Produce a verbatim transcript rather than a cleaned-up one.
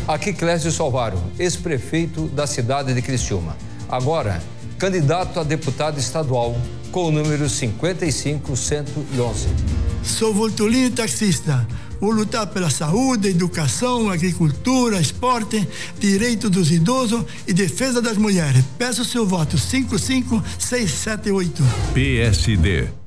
Aqui Clésio Salvaro, ex-prefeito da cidade de Criciúma. Agora, candidato a deputado estadual com o número cinquenta e cinco cento e onze. Sou Voltolino taxista. Vou lutar pela saúde, educação, agricultura, esporte, direito dos idosos e defesa das mulheres. Peço seu voto cinco cinco seis sete oito. P S D